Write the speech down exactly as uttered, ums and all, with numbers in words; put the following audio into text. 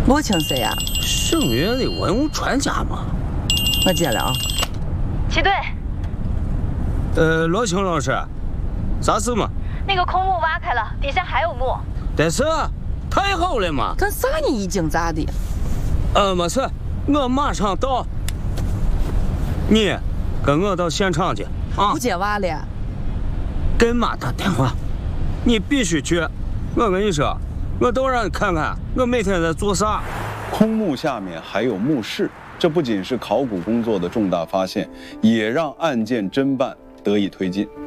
我请谁呀？ 圣约的文物专家嘛。 我接了啊。 齐队。 呃，罗青老师，啥事嘛？ 那个空墓挖开了，底下还有墓。 但是太好了嘛。 干啥你一惊咋的？ 呃，没事，我马上到。你跟我到现场去啊！ 不接娃了。 给妈打电话，你必须去。我跟你说，我都让你看看我每天在做啥。 空墓下面还有墓室，这不仅是考古工作的重大发现，也让案件侦办得以推进。